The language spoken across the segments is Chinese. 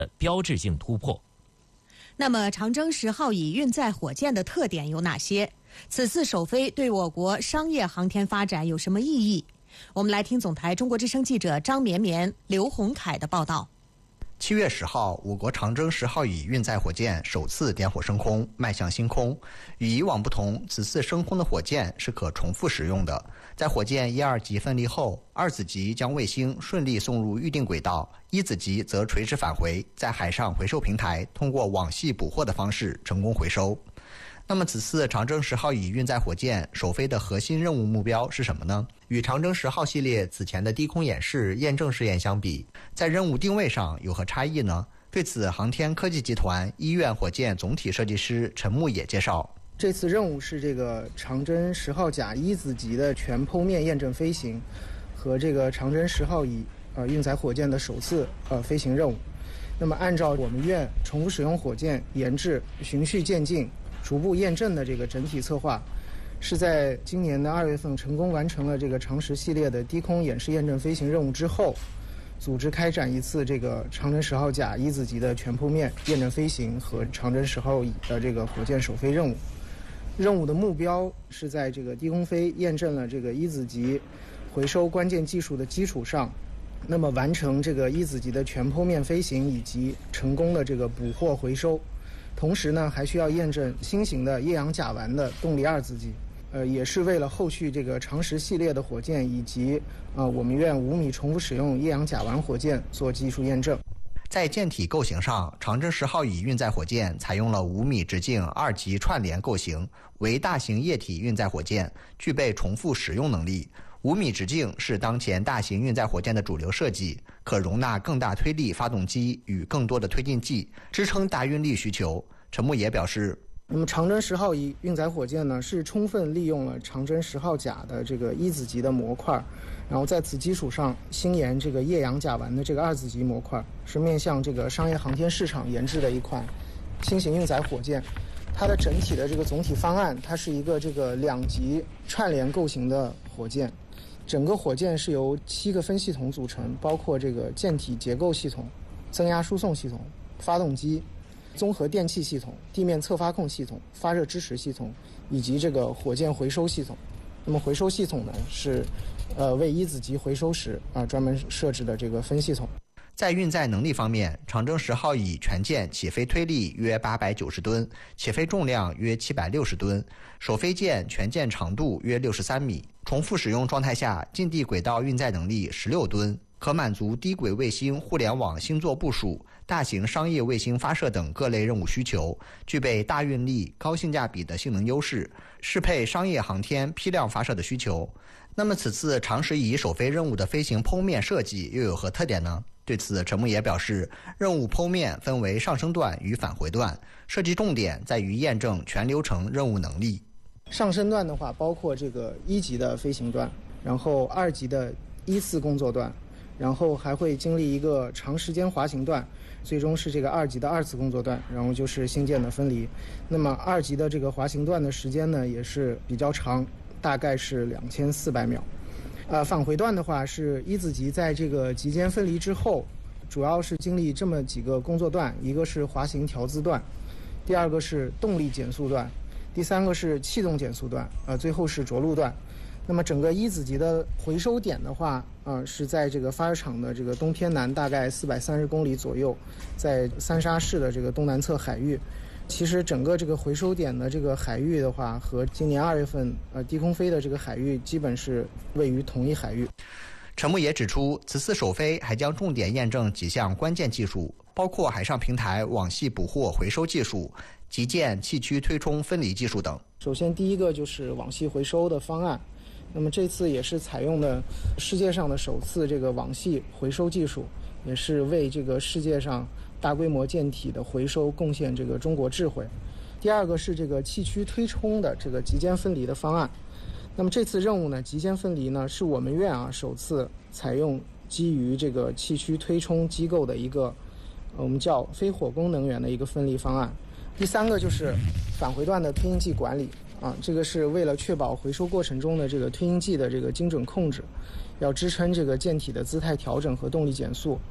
标志性突破。 那么长征10号乙运载火箭的特点有哪些？此次首飞对我国商业航天发展有什么意义？我们来听总台中国之声记者张绵绵、刘洪凯的报道。 7月10号，我国长征10号乙运载火箭首次点火升空，迈向星空。与以往不同，此次升空的火箭是可重复使用的。在火箭1、2级分离后，2子级将卫星顺利送入预定轨道，1子级则垂直返回，在海上回收平台通过网系捕获的方式成功回收。那么此次长征10号乙运载火箭首飞的核心任务目标是什么呢？与长征10号系列此前的低空演示、验证试验相比，在任务定位上有何差异呢？对此，航天科技集团医院火箭总体设计师陈牧野介绍， 这次任务是这个长征10号甲1子级的全剖面验证飞行和这个长征10号乙运载火箭的首次飞行任务。那么按照我们院重复使用火箭研制、循序渐进、逐步验证的这个整体策划，是在今年的2月份成功完成了这个长10系列的低空演示验证飞行任务之后，组织开展一次这个长征10号甲1子级的全剖面验证飞行和长征10号乙的这个火箭首飞任务。任务的目标是在这个低空飞验证了这个1子级回收关键技术的基础上，那么完成这个1子级的全剖面飞行以及成功的这个捕获回收。同时呢，还需要验证新型的液氧甲烷的动力2子级，也是为了后续这个长10系列的火箭以及我们院5米重复使用液氧甲烷火箭做技术验证。 在舰体构型上，长征10号乙运载火箭采用了5米直径2级串联构型，为大型液体运载火箭，具备重复使用能力。5米直径是当前大型运载火箭的主流设计，可容纳更大推力发动机与更多的推进剂，支撑大运力需求。陈牧野表示， 那么长征10号乙运载火箭呢，是充分利用了长征10号甲的这个1子级的模块，然后在此基础上新研这个液氧甲烷的这个2子级模块，是面向这个商业航天市场研制的一款新型运载火箭。它的整体的这个总体方案，它是一个这个2级串联构型的火箭。整个火箭是由7个分系统组成，包括这个舰体结构系统、增压输送系统、发动机、综合电气系统、地面侧发控系统、发热支持系统以及这个火箭回收系统。那么回收系统呢，是为1子级回收时专门设置的这个分系统。 在运载能力方面，长征10号乙全舰起飞推力约890吨，起飞重量约760吨，首飞舰全舰长度约63米，重复使用状态下近地轨道运载能力16吨，可满足低轨卫星互联网星座部署、大型商业卫星发射等各类任务需求，具备大运力、高性价比的性能优势，适配商业航天批量发射的需求。那么此次长10乙首飞任务的飞行剖面设计又有何特点呢？对此，陈牧野表示，任务剖面分为上升段与返回段，设计重点在于验证全流程任务能力。 上升段的话，包括这个1级的飞行段，然后2级的依次工作段，然后还会经历一个长时间滑行段，最终是这个2级的2次工作段，然后就是星舰的分离。那么2级的这个滑行段的时间呢，也是比较长，大概是2400秒。返回段的话是1子级在这个级间分离之后，主要是经历这么几个工作段，一个是滑行调姿段，第二个是动力减速段，第三个是气动减速段，最后是着陆段。那么整个1子级的回收点的话，是在这个发射场的这个东偏南大概430公里左右，在三沙市的这个东南侧海域。其实整个这个回收点的这个海域的话，和今年2月份低空飞的这个海域基本是位于同一海域。 陈牧野指出，此次首飞还将重点验证几项关键技术，包括海上平台网系捕获回收技术、极舰气驱推冲分离技术等。 首先第一个就是网系回收的方案，那么这次也是采用的世界上的首次这个网系回收技术，也是为这个世界上大规模舰体的回收贡献这个中国智慧。第二个是这个气驱推冲的这个极间分离的方案。那么这次任务呢，极间分离呢是我们院首次采用基于这个气驱推冲机构的一个我们叫非火攻能源的一个分离方案。第三个就是返回段的推进剂管理这个是为了确保回收过程中的这个推进剂的这个精准控制，要支撑这个舰体的姿态调整和动力减速。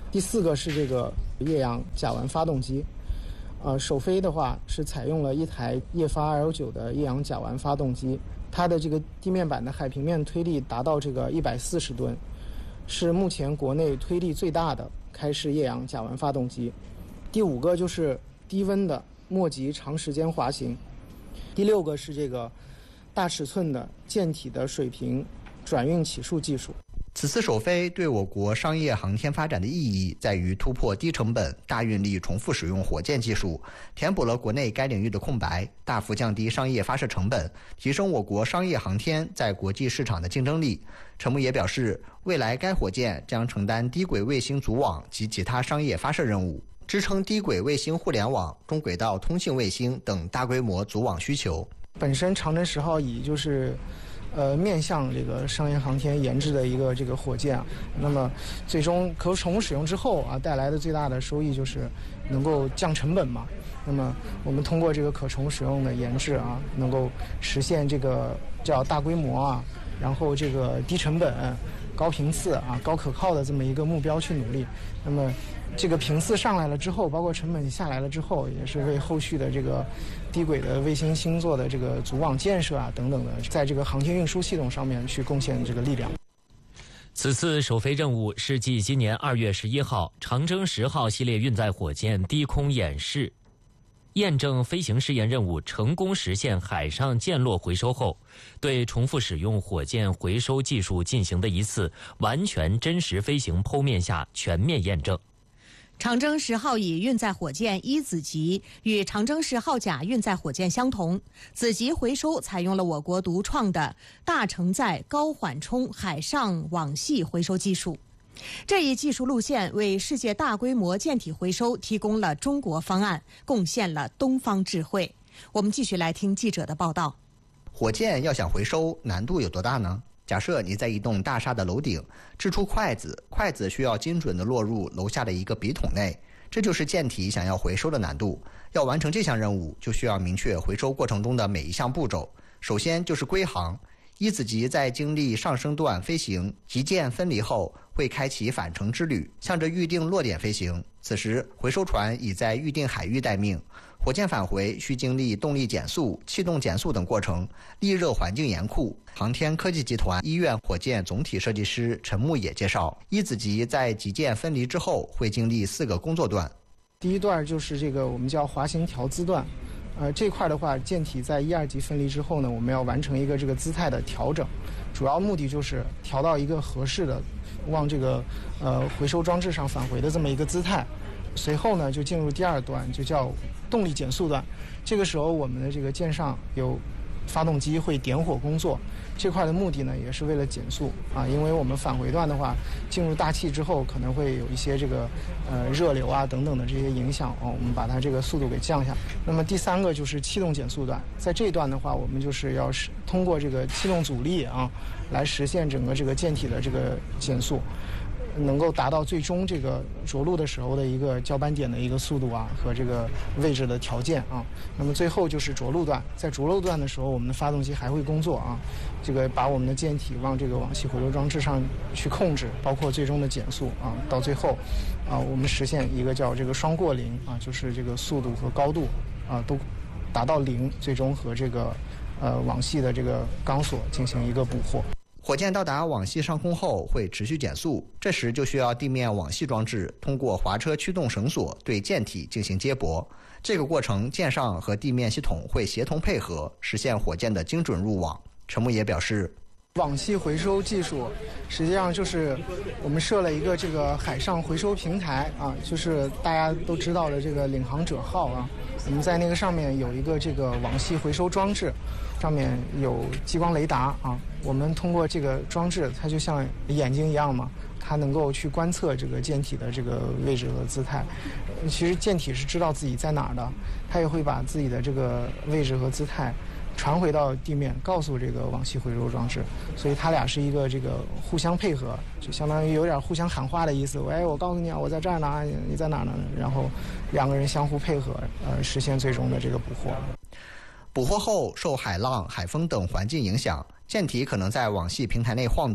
第4个是这个液氧甲烷发动机。首飞的话是采用了一台液发 219的液氧甲烷发动机，它的这个地面板的海平面推力达到这个140吨，是目前国内推力最大的开式液氧甲烷发动机。第5个就是低温的末级长时间滑行。第6个是这个大尺寸的舰体的水平转运起数技术。 此次首飞对我国商业航天发展的意义在于突破低成本、大运力重复使用火箭技术，填补了国内该领域的空白，大幅降低商业发射成本，提升我国商业航天在国际市场的竞争力。陈木也表示，未来该火箭将承担低轨卫星组网及其他商业发射任务，支撑低轨卫星互联网、中轨道通信卫星等大规模组网需求。 本身长征10号乙就是面向这个商业航天研制的一个这个火箭，那么最终可重复使用之后带来的最大的收益就是能够降成本嘛。那么我们通过这个可重复使用的研制能够实现这个叫大规模然后这个低成本、高频次高可靠的这么一个目标去努力。那么这个频次上来了之后，包括成本下来了之后，也是为后续的这个低轨的卫星星座的这个组网建设等等的，在这个航天运输系统上面去贡献这个力量。 此次首飞任务是继今年2月11号长征10号系列运载火箭低空演示验证飞行试验任务成功实现海上降落回收后，对重复使用火箭回收技术进行的一次完全真实飞行剖面下全面验证。 长征10号乙运载火箭一子级与长征10号甲运载火箭相同，子级回收采用了我国独创的大承载高缓冲海上网系回收技术。这一技术路线为世界大规模舰体回收提供了中国方案，贡献了东方智慧。我们继续来听记者的报道。 火箭要想回收，难度有多大呢？假设你在一栋大厦的楼顶掷出筷子需要精准地落入楼下的一个笔筒内，这就是舰体想要回收的难度。要完成这项任务，就需要明确回收过程中的每一项步骤。首先就是归航，一子级在经历上升段飞行，级舰分离后会开启返程之旅，向着预定落点飞行。此时回收船已在预定海域待命，火箭返回需经历动力减速、气动减速等过程，地热环境严酷。航天科技集团医院火箭总体设计师陈木也介绍，一子级在级舰分离之后会经历4个工作段。 第一段就是这个我们叫滑行调姿段，这块的话，舰体在1、2级分离之后呢，我们要完成一个这个姿态的调整，主要目的就是调到一个合适的往这个回收装置上返回的这么一个姿态。随后呢，就进入第2段，就叫动力减速段。这个时候，我们的这个舰上有发动机会点火工作，这块的目的呢，也是为了减速因为我们返回段的话，进入大气之后，可能会有一些这个热流等等的这些影响我们把它这个速度给降下。那么第3个就是气动减速段，在这一段的话，我们就是要通过这个气动阻力来实现整个这个舰体的这个减速，能够达到最终这个着陆的时候的一个交班点的一个速度和这个位置的条件那么最后就是着陆段，在着陆段的时候，我们的发动机还会工作这个把我们的舰体往这个网系回收装置上去控制，包括最终的减速到最后我们实现一个叫这个双过零就是这个速度和高度都达到0，最终和这个网系的这个钢索进行一个捕获。 火箭到达网系上空后会持续减速，这时就需要地面网系装置通过滑车驱动绳索对舰体进行接驳。这个过程舰上和地面系统会协同配合，实现火箭的精准入网。陈木也表示， 网系回收技术实际上就是我们设了一个这个海上回收平台就是大家都知道的这个领航者号我们在那个上面有一个这个网系回收装置，上面有激光雷达我们通过这个装置，它就像眼睛一样嘛，它能够去观测这个舰体的这个位置和姿态。其实舰体是知道自己在哪儿的，它也会把自己的这个位置和姿态传回到地面，告诉这个网系回收装置，所以它俩是一个这个互相配合，就相当于有点互相喊话的意思。我告诉你我在这儿呢，你在哪儿呢？然后2个人相互配合，实现最终的这个捕获。 捕获后受海浪、海风等环境影响，舰体可能在网系平台内晃动。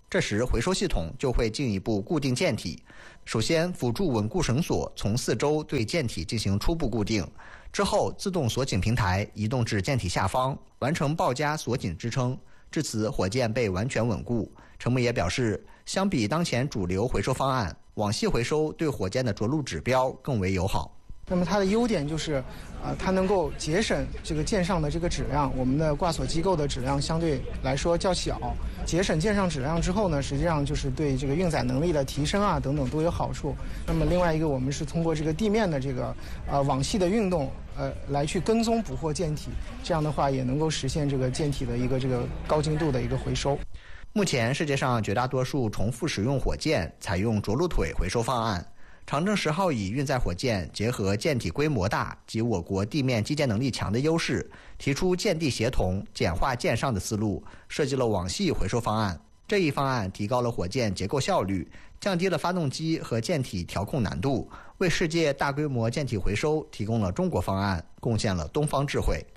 这时回收系统就会进一步固定舰体。首先辅助稳固绳索从四周对舰体进行初步固定，之后自动锁紧平台移动至舰体下方，完成抱夹锁紧支撑。至此火箭被完全稳固。陈牧野表示，相比当前主流回收方案，网系回收对火箭的着陆指标更为友好。 那么它的优点就是，它能够节省这个舰上的这个质量，我们的挂锁机构的质量相对来说较小，节省舰上质量之后呢，实际上就是对这个运载能力的提升啊等等都有好处。那么另外一个，我们是通过这个地面的这个网系的运动，来去跟踪捕获舰体，这样的话也能够实现这个舰体的一个这个高精度的一个回收。 目前世界上绝大多数重复使用火箭采用着陆腿回收方案。长征10号乙运载火箭结合舰体规模大及我国地面基建能力强的优势，提出舰地协同、简化舰上的思路，设计了网系回收方案。这一方案提高了火箭结构效率，降低了发动机和舰体调控难度，为世界大规模舰体回收提供了中国方案，贡献了东方智慧。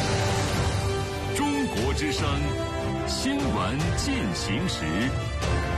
之声新闻进行时。